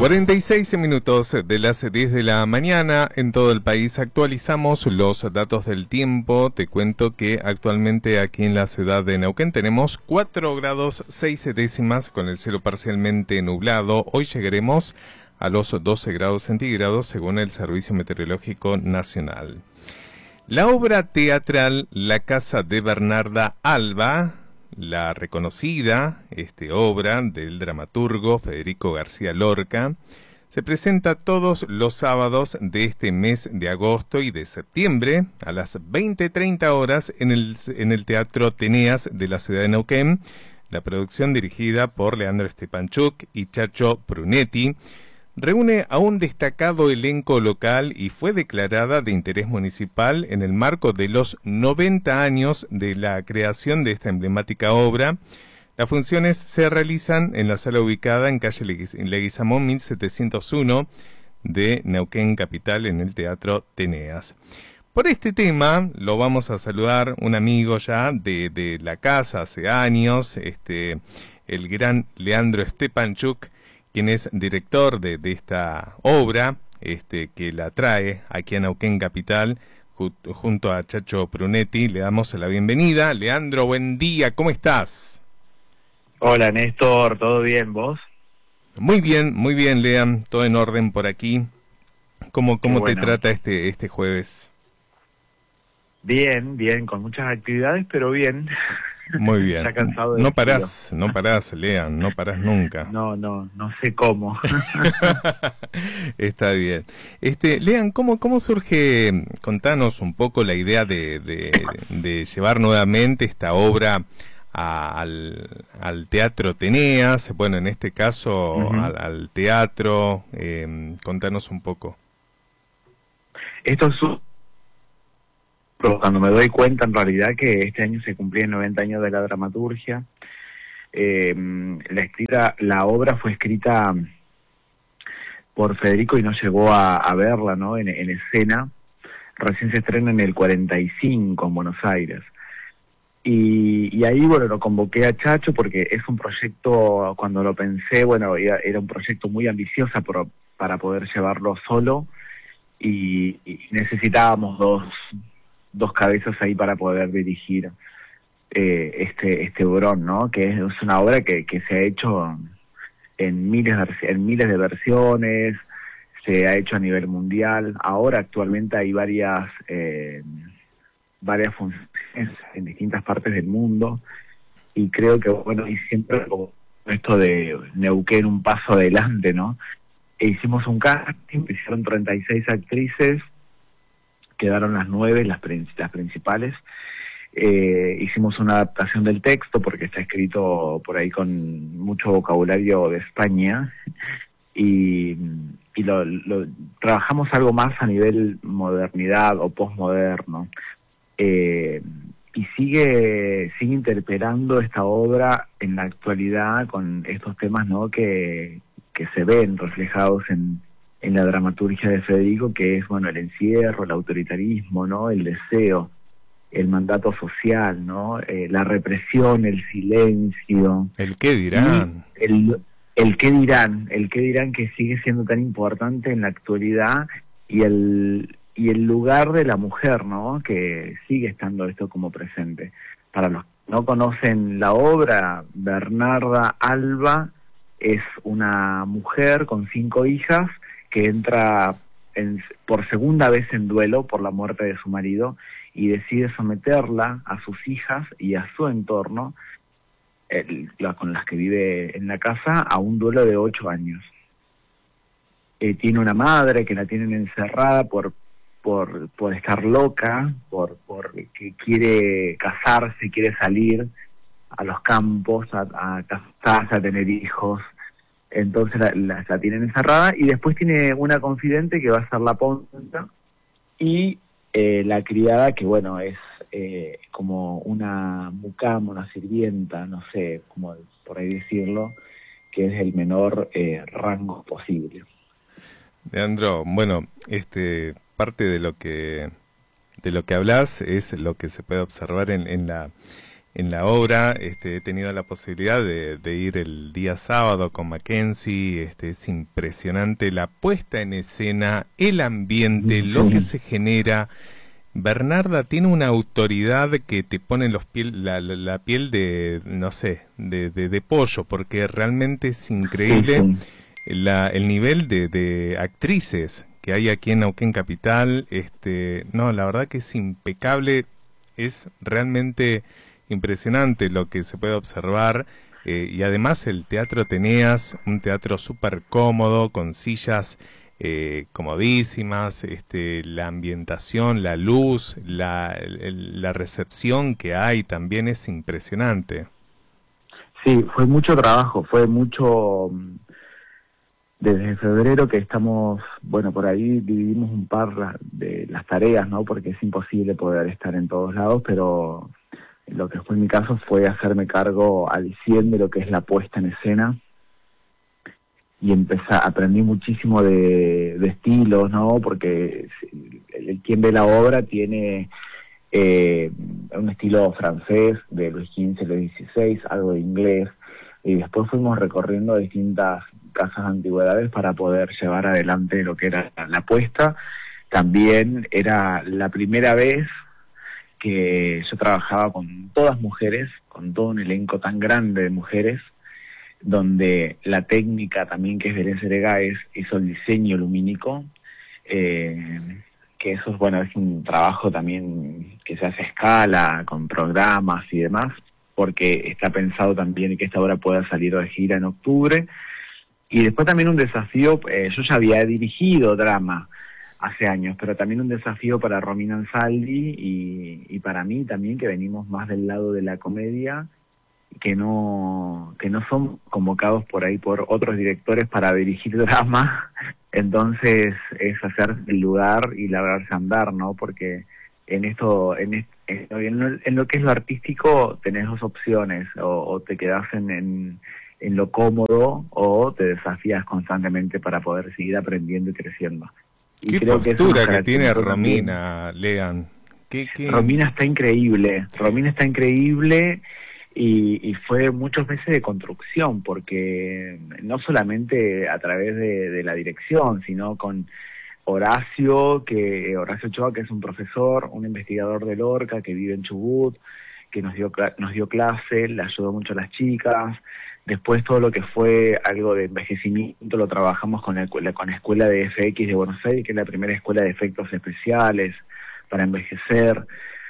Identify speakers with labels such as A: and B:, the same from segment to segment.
A: 46 minutos de las 10 de la mañana en todo el país. Actualizamos los datos del tiempo. Te cuento que actualmente aquí en la ciudad de Neuquén tenemos 4 grados 6 décimas con el cielo parcialmente nublado. Hoy llegaremos a los 12 grados centígrados según el Servicio Meteorológico Nacional. La obra teatral La Casa de Bernarda Alba, la reconocida obra del dramaturgo Federico García Lorca, se presenta todos los sábados de este mes de agosto y de septiembre a las 20:30 horas en el Teatro Teneas de la ciudad de Neuquén. La producción, dirigida por Leandro Stepanchuk y Chacho Brunetti, reúne a un destacado elenco local y fue declarada de interés municipal en el marco de los 90 años de la creación de esta emblemática obra. Las funciones se realizan en la sala ubicada en calle Leguizamón 1701 de Neuquén Capital, en el Teatro Teneas. Por este tema lo vamos a saludar, un amigo ya de la casa hace años, el gran Leandro Stepanchuk, quien es director de esta obra, que la trae aquí a Neuquén Capital, junto a Chacho Brunetti. Le damos la bienvenida. Leandro, buen día, ¿cómo estás?
B: Hola Néstor, ¿todo bien, vos?
A: Muy bien, Lean, todo en orden por aquí. ¿Cómo
B: bueno.
A: te trata este jueves?
B: Bien, con muchas actividades, pero bien.
A: Muy bien.
B: Ya cansado
A: No parás, Lean, no parás nunca.
B: No sé cómo.
A: Está bien. Lean, ¿cómo surge? Contanos un poco la idea de llevar nuevamente esta obra al Teatro Teneas, bueno, en este caso al teatro. Contanos un poco.
B: Esto es cuando me doy cuenta en realidad que este año se cumplían 90 años de la dramaturgia. La obra fue escrita por Federico y no llegó a verla, ¿no? En escena. Recién se estrena en el 45 en Buenos Aires. Y ahí, bueno, lo convoqué a Chacho porque es un proyecto, cuando lo pensé, bueno, era un proyecto muy ambicioso para poder llevarlo solo, y necesitábamos dos cabezas ahí para poder dirigir este obrón, ¿no? Que es una obra que se ha hecho en miles de versiones, se ha hecho a nivel mundial. Ahora actualmente hay varias funciones en distintas partes del mundo, y creo que, bueno, y siempre como esto de Neuquén un paso adelante, ¿no? Hicimos un casting, hicieron 36 actrices, quedaron las 9, las principales. Hicimos una adaptación del texto porque está escrito por ahí con mucho vocabulario de España, y trabajamos algo más a nivel modernidad o posmoderno. Y sigue interpelando esta obra en la actualidad con estos temas, ¿no? que se ven reflejados en la dramaturgia de Federico, que es, bueno, el encierro, el autoritarismo, ¿no? El deseo, el mandato social, ¿no? La represión, el silencio.
A: ¿El qué dirán?
B: El qué dirán que sigue siendo tan importante en la actualidad, y el lugar de la mujer, ¿no? Que sigue estando esto como presente. Para los que no conocen la obra, Bernarda Alba es una mujer con 5 hijas que entra por segunda vez en duelo por la muerte de su marido, y decide someterla, a sus hijas y a su entorno, con las que vive en la casa, a un duelo de 8 años. Tiene una madre que la tienen encerrada por estar loca, por que quiere casarse, quiere salir a los campos, a casarse, a tener hijos. Entonces la tienen encerrada, y después tiene una confidente que va a ser la Ponta, y la criada, que, bueno, es como una mucama, una sirvienta, no sé cómo por ahí decirlo, que es el menor rango posible.
A: Leandro, bueno, parte de lo que hablas es lo que se puede observar en en la obra. He tenido la posibilidad de ir el día sábado con Mackenzie. Es impresionante la puesta en escena, el ambiente, lo que se genera. Bernarda tiene una autoridad que te pone la piel de, no sé, de pollo, porque realmente es increíble el nivel de actrices que hay aquí en Neuquén Capital. No, la verdad que es impecable, es realmente impresionante lo que se puede observar. Y además el Teatro Teneas, un teatro súper cómodo, con sillas comodísimas, la ambientación, la luz, la recepción que hay también es impresionante.
B: Sí, fue mucho trabajo, fue mucho. Desde febrero que estamos, bueno, por ahí dividimos un par de las tareas, ¿no? Porque es imposible poder estar en todos lados, pero lo que fue en mi caso fue hacerme cargo al 100 de lo que es la puesta en escena. Y aprendí muchísimo de estilos, ¿no? Porque quien ve la obra tiene un estilo francés de los 15, los 16, algo de inglés, y después fuimos recorriendo distintas casas de antigüedades para poder llevar adelante lo que era la puesta. También era la primera vez que yo trabajaba con todas mujeres, con todo un elenco tan grande de mujeres, donde la técnica también, que es Belén Seregáez, hizo el diseño lumínico, que eso bueno, es un trabajo también que se hace a escala, con programas y demás, porque está pensado también que esta obra pueda salir de gira en octubre. Y después también un desafío, yo ya había dirigido drama hace años, pero también un desafío para Romina Ansaldi y para mí también, que venimos más del lado de la comedia, que no son convocados por ahí por otros directores para dirigir drama. Entonces es hacer el lugar y labrarse a andar, ¿no? Porque en lo que es lo artístico tenés dos opciones: o te quedás en lo cómodo, o te desafías constantemente para poder seguir aprendiendo y creciendo. Y
A: qué
B: creo
A: postura que tiene
B: también.
A: Romina, Lean.
B: Romina está increíble, sí. Romina está increíble. Y fue muchos meses de construcción, porque no solamente a través de la dirección, sino con Horacio Ochoa, que es un profesor, un investigador de Lorca, que vive en Chubut, que nos dio clase, le ayudó mucho a las chicas. Después todo lo que fue algo de envejecimiento lo trabajamos con la Escuela de FX de Buenos Aires, que es la primera escuela de efectos especiales para envejecer,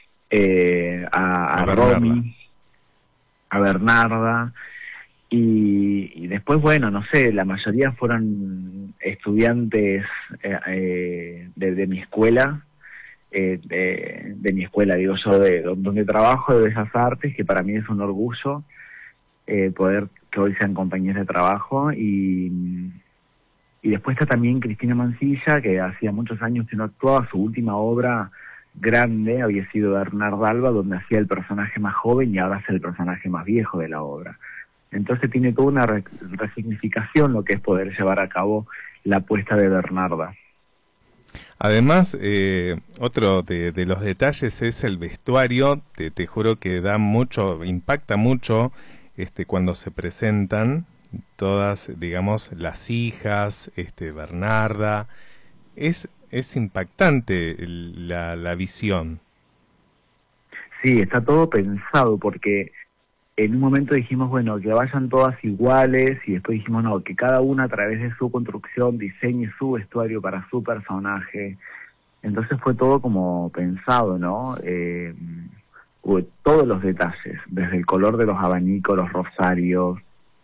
B: a Romy, a Bernarda, y después, bueno, no sé, la mayoría fueron estudiantes de mi escuela, de mi escuela, digo yo, de donde trabajo, de Bellas Artes, que para mí es un orgullo poder que hoy sean compañeros de trabajo. Y después está también Cristina Mancilla, que hacía muchos años que no actuaba. Su última obra grande había sido Bernarda Alba, donde hacía el personaje más joven y ahora hace el personaje más viejo de la obra. Entonces tiene toda una resignificación lo que es poder llevar a cabo la puesta de Bernarda.
A: Además, otro de los detalles es el vestuario. Te juro que da mucho, impacta mucho cuando se presentan todas, digamos, las hijas, Bernarda. Es impactante la visión.
B: Sí, está todo pensado, porque en un momento dijimos, bueno, que vayan todas iguales, y después dijimos, no, que cada una a través de su construcción diseñe su vestuario para su personaje. Entonces fue todo como pensado, ¿no? Todos los detalles, desde el color de los abanicos, los rosarios.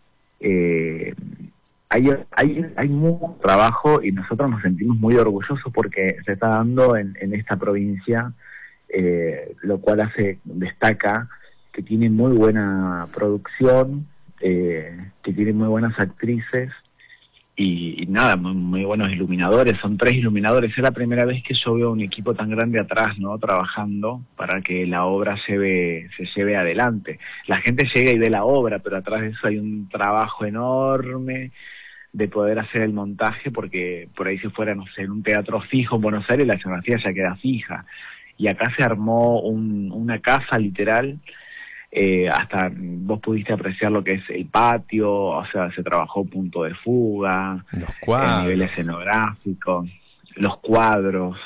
B: Hay mucho trabajo, y nosotros nos sentimos muy orgullosos porque se está dando en esta provincia, lo cual destaca que tiene muy buena producción, que tiene muy buenas actrices y nada, muy buenos iluminadores. Son 3 iluminadores. Es la primera vez que yo veo un equipo tan grande atrás, ¿no?, trabajando para que la obra se lleve adelante. La gente llega y ve la obra, pero atrás de eso hay un trabajo enorme de poder hacer el montaje, porque por ahí, si fuera, no sé, en un teatro fijo en Buenos Aires, la escenografía ya queda fija. Y acá se armó una casa literal, hasta vos pudiste apreciar lo que es el patio, o sea, se trabajó punto de fuga, el nivel escenográfico, los cuadros,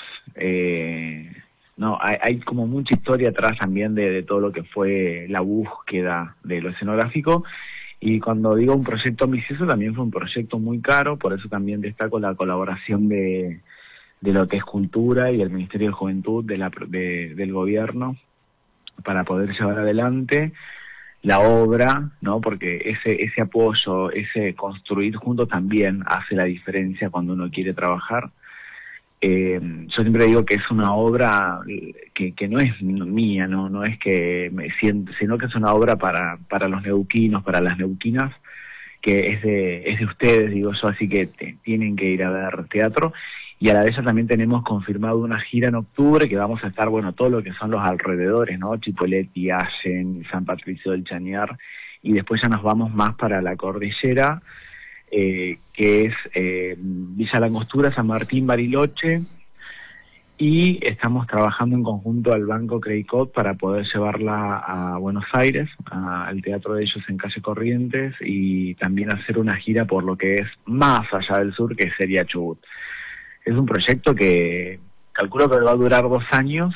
B: no, hay como mucha historia atrás también de todo lo que fue la búsqueda de lo escenográfico. Y cuando digo un proyecto ambicioso, también fue un proyecto muy caro, por eso también destaco la colaboración de lo que es cultura y el Ministerio de Juventud del gobierno para poder llevar adelante la obra, ¿no? Porque ese apoyo, ese construir juntos también hace la diferencia cuando uno quiere trabajar. Yo siempre digo que es una obra que no es mía, no es que me siento, sino que es una obra para los neuquinos, para las neuquinas, que es de ustedes, digo yo, así que tienen que ir a ver teatro. Y a la vez ya también tenemos confirmado una gira en octubre que vamos a estar, bueno, todo lo que son los alrededores, ¿no? Chipoleti, Allen, San Patricio del Chañar, y después ya nos vamos más para la cordillera, que es Villa Langostura, San Martín, Bariloche, y estamos trabajando en conjunto al Banco Credicorp para poder llevarla a Buenos Aires, al teatro de ellos en Calle Corrientes, y también hacer una gira por lo que es más allá del sur, que sería Chubut. Es un proyecto que calculo que va a durar 2 años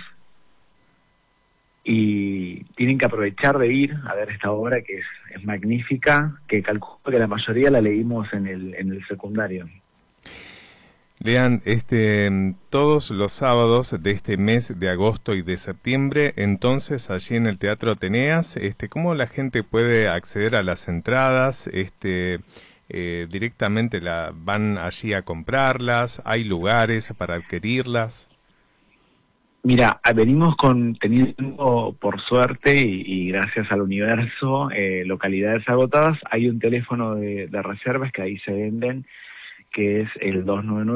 B: y tienen que aprovechar de ir a ver esta obra que es magnífica, que calculo que la mayoría la leímos en el secundario.
A: Lean, todos los sábados de este mes de agosto y de septiembre, entonces allí en el Teatro Ateneas, ¿cómo la gente puede acceder a las entradas? ¿Directamente van allí a comprarlas? ¿Hay lugares para adquirirlas?
B: Mira, venimos teniendo, por suerte y gracias al universo, localidades agotadas. Hay un teléfono de reservas que ahí se venden, que es el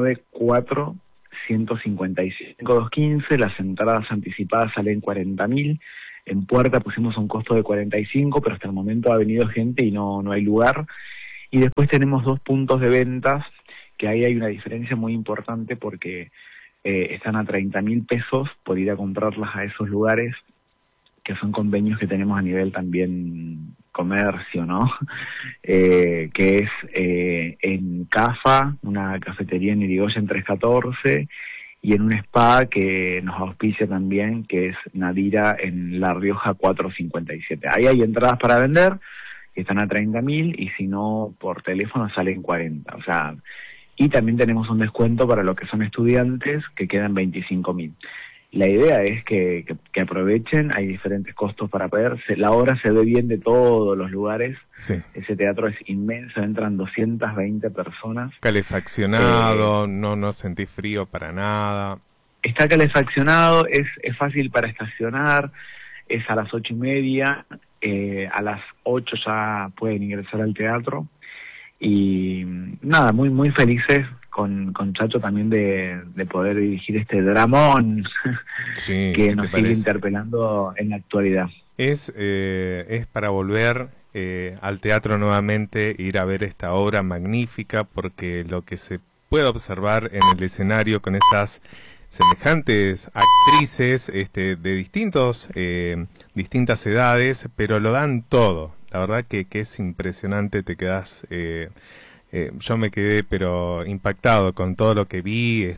B: 299-4-155-215. Las entradas anticipadas salen 40.000. En puerta pusimos un costo de 45, pero hasta el momento ha venido gente y no hay lugar. Y después tenemos 2 puntos de ventas, que ahí hay una diferencia muy importante porque están a 30.000 pesos por ir a comprarlas a esos lugares, que son convenios que tenemos a nivel también comercio, ¿no? Que es en CAFA, una cafetería en Irigoyen 314, y en un spa que nos auspicia también, que es Nadira en La Rioja 457. Ahí hay entradas para vender, que están a 30.000, y si no, por teléfono salen 40. O sea, y también tenemos un descuento para los que son estudiantes, que quedan 25.000. La idea es que aprovechen, hay diferentes costos para ver. La obra se ve bien de todos los lugares. Sí. Ese teatro es inmenso, entran 220 personas.
A: Calefaccionado, no sentís frío para nada.
B: Está calefaccionado, es fácil para estacionar, es a las 8:30, a las 8 ya pueden ingresar al teatro. Y nada, muy muy felices con Chacho también de poder dirigir este dramón, sí, que nos sigue interpelando en la actualidad.
A: Es para volver al teatro nuevamente, ir a ver esta obra magnífica, porque lo que se puede observar en el escenario con esas semejantes actrices de distintas edades, pero lo dan todo. La verdad que es impresionante, te quedás... yo me quedé pero impactado con todo lo que vi,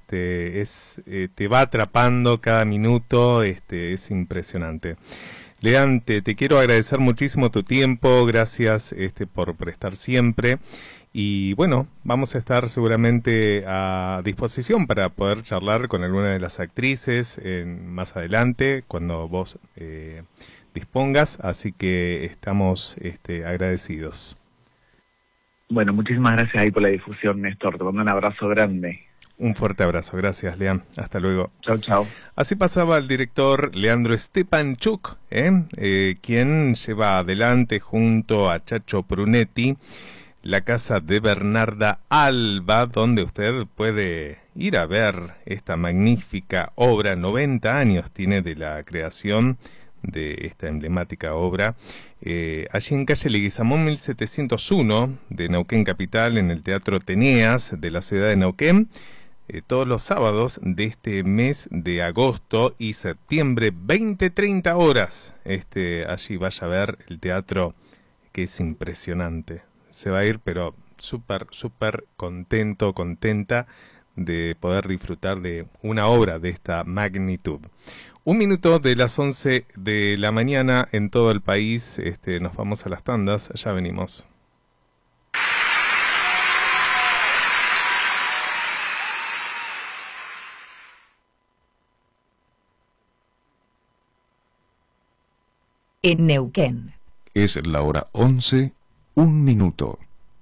A: te va atrapando cada minuto, es impresionante. Lean, te quiero agradecer muchísimo tu tiempo, gracias por estar siempre, y bueno, vamos a estar seguramente a disposición para poder charlar con alguna de las actrices más adelante, cuando vos dispongas, así que estamos agradecidos.
B: Bueno, muchísimas gracias ahí por la difusión, Néstor. Te mando un abrazo grande.
A: Un fuerte abrazo. Gracias, Lean. Hasta luego.
B: Chau, chau.
A: Así pasaba el director Leandro Stepanchuk, quien lleva adelante junto a Chacho Prunetti la casa de Bernarda Alba, donde usted puede ir a ver esta magnífica obra. 90 años tiene de la creación de esta emblemática obra, allí en calle Leguizamón 1701 de Neuquén Capital, en el Teatro Ateneas de la ciudad de Neuquén. todos los sábados de este mes de agosto y septiembre, 20-30 horas. Allí vaya a ver el teatro, que es impresionante. Se va a ir, pero súper contento, contenta de poder disfrutar de una obra de esta magnitud. 1 minuto de las 11 de la mañana en todo el país. Nos vamos a las tandas, ya venimos.
C: En Neuquén.
D: Es la hora 11, 1 minuto.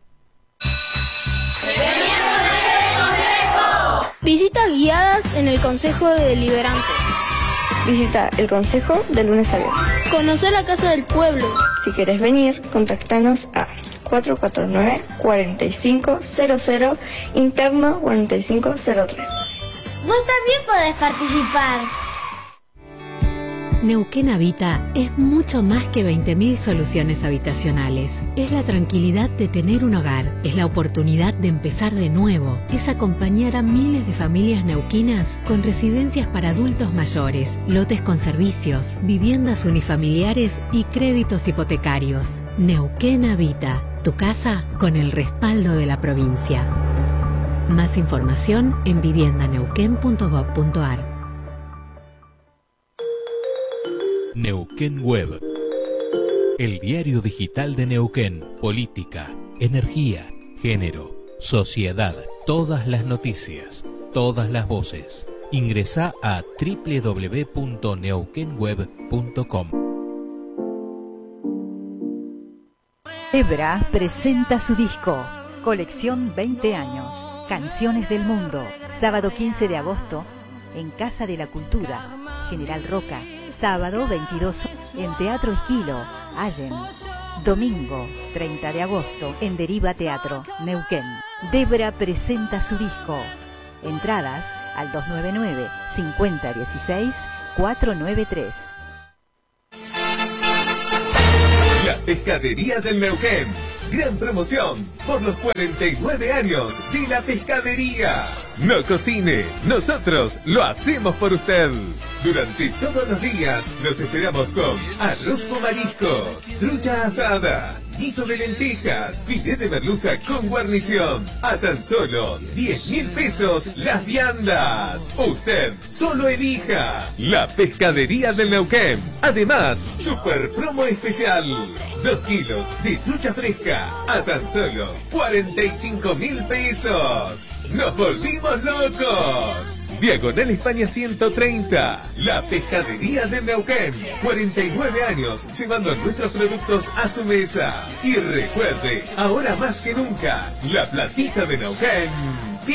E: Visitas guiadas en el Consejo Deliberante.
F: Visita el Consejo de lunes a viernes.
E: Conocer la Casa del Pueblo.
F: Si querés venir, contactanos a 449-4500, interno 4503.
G: Vos también podés participar.
H: Neuquén Habita es mucho más que 20.000 soluciones habitacionales. Es la tranquilidad de tener un hogar, es la oportunidad de empezar de nuevo, es acompañar a miles de familias neuquinas con residencias para adultos mayores, lotes con servicios, viviendas unifamiliares y créditos hipotecarios. Neuquén Habita, tu casa con el respaldo de la provincia. Más información en viviendaneuquén.gov.ar.
I: Neuquén Web, el diario digital de Neuquén. Política, energía, género, sociedad, todas las noticias, todas las voces. Ingresá a www.neuquenweb.com.
C: Debra presenta su disco, Colección 20 años, Canciones del Mundo, sábado 15 de agosto, en Casa de la Cultura, General Roca. Sábado 22 en Teatro Esquilo, Allen. Domingo 30 de agosto en Deriva Teatro, Neuquén. Debra presenta su disco. Entradas al 299-5016-493.
J: La Pescadería del Neuquén. Gran promoción por los 49 años de la pescadería. No cocine, nosotros lo hacemos por usted. Durante todos los días los esperamos con arroz con mariscos, trucha asada, guiso de lentejas, filete de merluza con guarnición. A tan solo 10.000 pesos las viandas. Usted solo elija La Pescadería del Neuquén. Además, super promo especial. 2 kilos de trucha fresca a tan solo 45.000 pesos. ¡Nos volvimos locos! Diagonal España 130. La Pescadería de Neuquén. 49 años llevando nuestros productos a su mesa. Y recuerde, ahora más que nunca, la platita de Neuquén